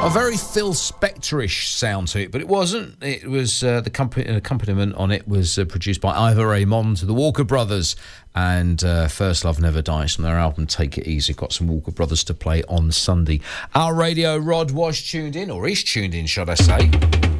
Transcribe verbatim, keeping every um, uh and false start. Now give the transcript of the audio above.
A very Phil Spector-ish sound to it, but it wasn't. It was uh, the company, accompaniment on it was uh, produced by Ivor Raymond to the Walker Brothers, and uh, First Love Never Dies from their album Take It Easy. Got some Walker Brothers to play on Sunday. Our radio Rod was tuned in, or is tuned in, should I say.